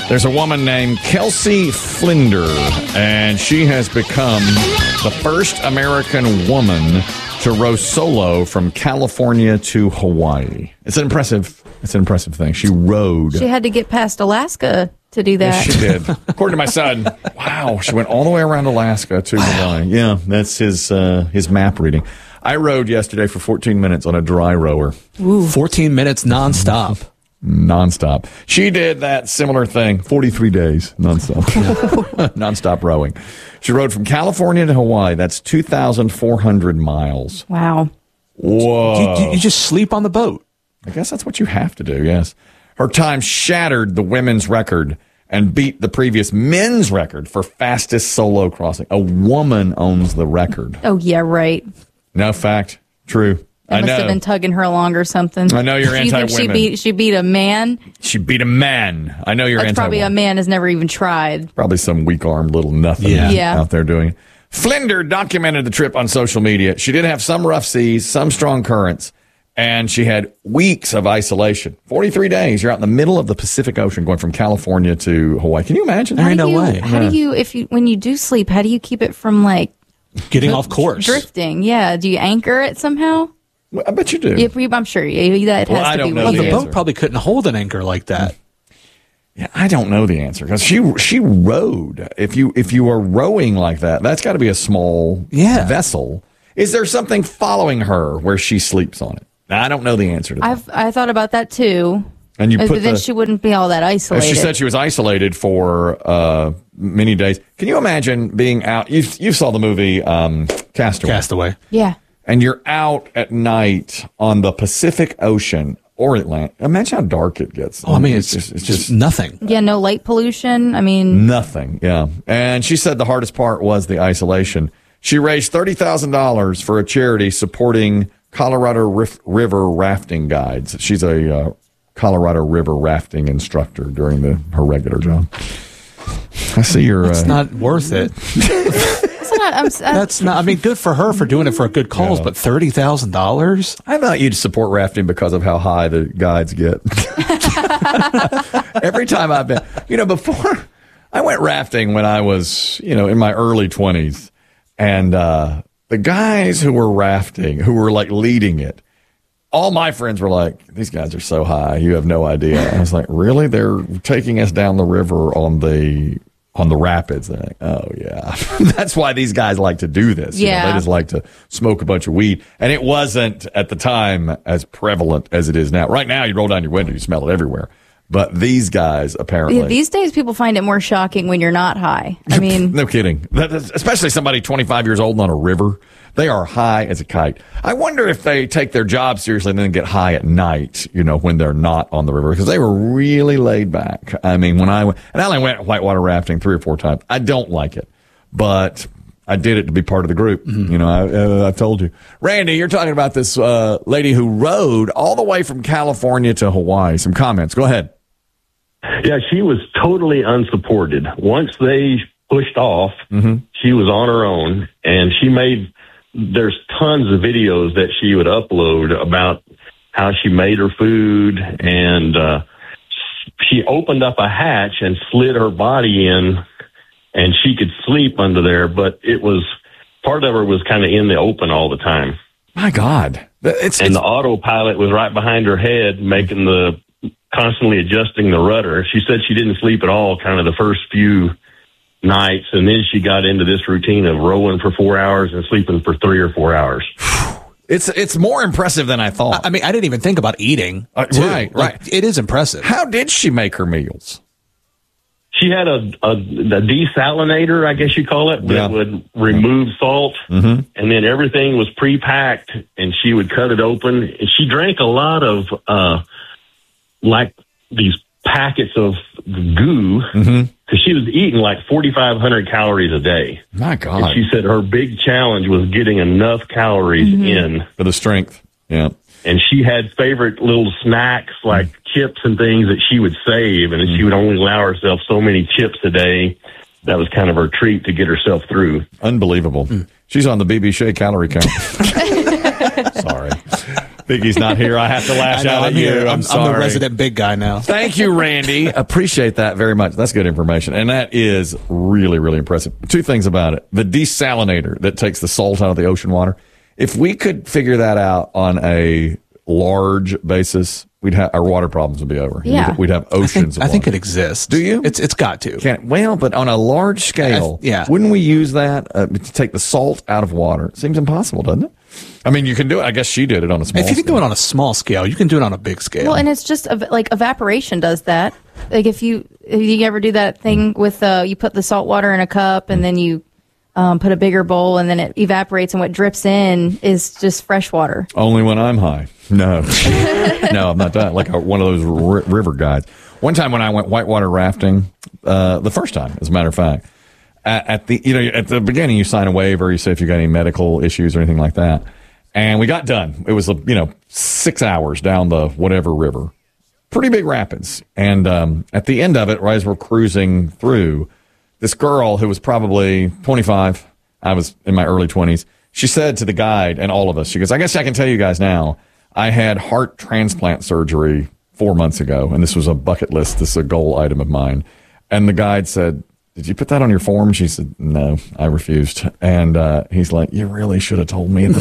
There's a woman named Kelsey Flender, and she has become the first American woman to row solo from California to Hawaii. It's an impressive thing. She rowed. She had to get past Alaska to do that. Yes, she did. According to my son, wow, she went all the way around Alaska to Hawaii. Yeah, that's his map reading. I rowed yesterday for 14 minutes on a dry rower. Ooh. 14 minutes nonstop. Nonstop. She did that similar thing, 43 days nonstop. Nonstop rowing. She rowed from California to Hawaii. That's 2,400 miles. Wow. Whoa. You just sleep on the boat. I guess that's what you have to do, yes. Her time shattered the women's record and beat the previous men's record for fastest solo crossing. A woman owns the record. Oh, yeah, right. No, fact. True. I must have been tugging her along or something. I know you're anti-women. You think she beat a man? She beat a man. I know you're That's anti-women. probably a man has never even tried. Probably some weak-armed little nothing out there doing it. Flender documented the trip on social media. She did have some rough seas, some strong currents, and she had weeks of isolation. 43 days. You're out in the middle of the Pacific Ocean going from California to Hawaii. Can you imagine? There ain't no way. How do you, when you do sleep, how do you keep it from getting off course? Drifting. Yeah. Do you anchor it somehow? Well, I bet you do. Yeah, I'm sure that has I to don't be know what the you do. boat probably couldn't hold an anchor like that. Yeah, I don't know the answer because she rowed. If you are rowing like that, that's got to be a small vessel. Is there something following her where she sleeps on it? Now, I don't know the answer to that. I thought about that too. And but then she wouldn't be all that isolated. She said she was isolated for many days. Can you imagine being out? You saw the movie Castaway. Yeah. And you're out at night on the Pacific Ocean or Atlantic. Imagine how dark it gets. Oh, I mean, it's just nothing. Yeah, no light pollution. I mean, nothing. Yeah. And she said the hardest part was the isolation. She raised $30,000 for a charity supporting Colorado River rafting guides. She's a Colorado River rafting instructor during her regular job. I see you're. It's not worth it. That's not. I mean, good for her for doing it for a good cause, but $30,000. I thought you'd support rafting because of how high the guides get. Every time I've been, before I went rafting when I was, in my early 20s, and the guys who were rafting, who were leading it, all my friends were like, "These guys are so high, you have no idea." I was like, "Really? They're taking us down the river on the rapids." They're like, "Oh yeah." That's why these guys like to do this. Yeah. They just like to smoke a bunch of weed. And it wasn't at the time as prevalent as it is now. Right now, you roll down your window, you smell it everywhere. But these guys apparently. Yeah, these days people find it more shocking when you're not high. I mean, no kidding. Especially somebody 25 years old on a river. They are high as a kite. I wonder if they take their job seriously and then get high at night, when they're not on the river, because they were really laid back. I mean, when I only went whitewater rafting 3 or 4 times. I don't like it, but I did it to be part of the group. Mm-hmm. I told you. Randy, you're talking about this lady who rode all the way from California to Hawaii. Some comments. Go ahead. Yeah, she was totally unsupported. Once they pushed off, she was on her own, and there's tons of videos that she would upload about how she made her food, and she opened up a hatch and slid her body in, and she could sleep under there, but part of her was kind of in the open all the time. My God. The autopilot was right behind her head, constantly adjusting the rudder. She said she didn't sleep at all kind of the first few nights, and then she got into this routine of rowing for 4 hours and sleeping for 3 or 4 hours. It's more impressive than I thought. I mean, I didn't even think about eating. Right. It is impressive. How did she make her meals? She had a desalinator, I guess you call it, that would remove salt, and then everything was pre-packed, and she would cut it open. And she drank a lot of these packets of goo, because she was eating 4,500 calories a day. My God. And she said her big challenge was getting enough calories in. For the strength. Yeah. And she had favorite little snacks like chips and things that she would save, and she would only allow herself so many chips a day. That was kind of her treat to get herself through. Unbelievable. She's on the BB Shea calorie count. Sorry. Biggie's not here. I have to lash out at you. I'm sorry. I'm the resident big guy now. Thank you, Randy. Appreciate that very much. That's good information. And that is really, really impressive. Two things about it. The desalinator that takes the salt out of the ocean water. If we could figure that out on a large basis, our water problems would be over. Yeah. We'd have oceans of water. I think it exists. Do you? It's got to. But on a large scale, wouldn't we use that to take the salt out of water? It seems impossible, doesn't it? I mean, you can do it. I guess she did it on a small scale. If you can do it on a small scale, you can do it on a big scale. Well, and it's just like evaporation does that. Like if you ever do that thing with you put the salt water in a cup and then you put a bigger bowl and then it evaporates and what drips in is just fresh water. Only when I'm high. No. No, I'm not done. Like one of those river guys. One time when I went whitewater rafting, the first time, as a matter of fact, at the beginning you sign a waiver, you say if you got any medical issues or anything like that. And we got done. It was 6 hours down the whatever river. Pretty big rapids. And at the end of it, right as we're cruising through, this girl who was probably 25, I was in my early 20s, she said to the guide and all of us, she goes, I guess I can tell you guys now, I had heart transplant surgery 4 months ago, and this was a bucket list. This is a goal item of mine. And the guide said, did you put that on your form? She said, no, I refused. And he's like, you really should have told me at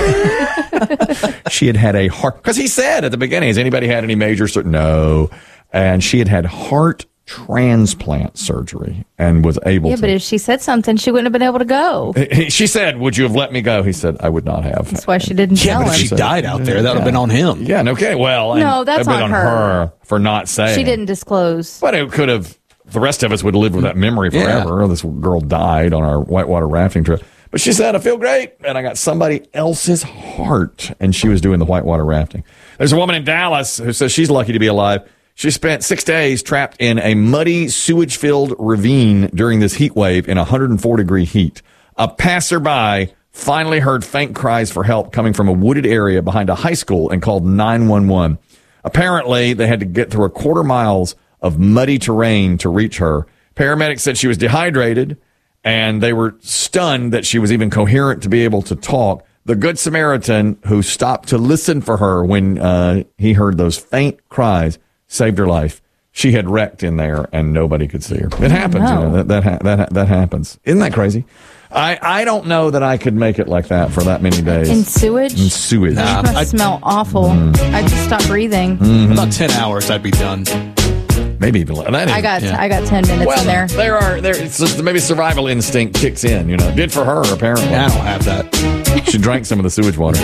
the beginning. She had a heart, because he said at the beginning, has anybody had any major surgery? No. And she had heart transplant surgery and was able to. Yeah, but if she said something, she wouldn't have been able to go. She said, would you have let me go? He said, I would not have. That's why she didn't tell him. But if she died out there, that would have been on him. Yeah, okay. Well, no, that's on on her for not saying. She didn't disclose. But it could have, the rest of us would live with that memory forever. Yeah. This girl died on our whitewater rafting trip. But she said, I feel great, and I got somebody else's heart, and she was doing the whitewater rafting. There's a woman in Dallas who says she's lucky to be alive. She spent 6 days trapped in a muddy, sewage-filled ravine during this heat wave in 104-degree heat. A passerby finally heard faint cries for help coming from a wooded area behind a high school and called 911. Apparently, they had to get through a quarter miles of muddy terrain to reach her. Paramedics said she was dehydrated, and they were stunned that she was even coherent to be able to talk. The Good Samaritan, who stopped to listen for her when he heard those faint cries, saved her life. She had wrecked in there, and nobody could see her. It happens. No. You know, that happens. Isn't that crazy? I don't know that I could make it like that for that many days. In sewage? In sewage. It must smell awful. I'd just stop breathing. About 10 hours, I'd be done. Maybe even less. I got 10 minutes in there. It's just, maybe survival instinct kicks in. You know, it did for her apparently. I don't have that. She drank some of the sewage water.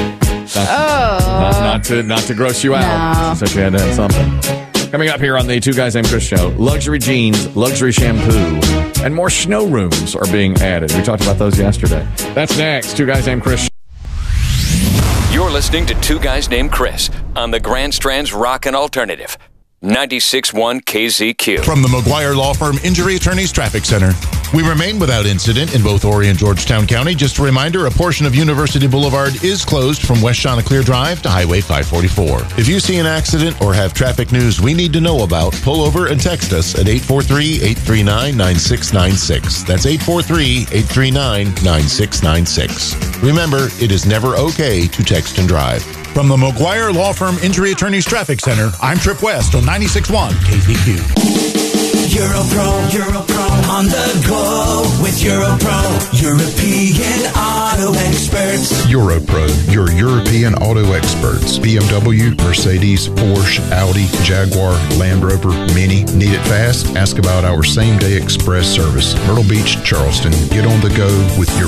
Not to gross you out. No. So she had to have something. Coming up here on the Two Guys Named Chris show, luxury jeans, luxury shampoo, and more snow rooms are being added. We talked about those yesterday. That's next. Two Guys Named Chris. You're listening to Two Guys Named Chris on the Grand Strand's Rockin' Alternative. 96.1 KZQ. From the McGuire Law Firm Injury Attorneys Traffic Center. We remain without incident in both Horry and Georgetown County. Just a reminder, a portion of University Boulevard is closed from West Chanticleer Drive to Highway 544. If you see an accident or have traffic news we need to know about, pull over and text us at 843-839-9696. That's 843-839-9696. Remember, it is never okay to text and drive. From the McGuire Law Firm Injury Attorneys Traffic Center, I'm Trip West on 96.1 KZQ. Europro on the go with Europro, European auto experts. Europro, your European auto experts. BMW, Mercedes, Porsche, Audi, Jaguar, Land Rover, Mini. Need it fast? Ask about our same-day express service. Myrtle Beach, Charleston. Get on the go with your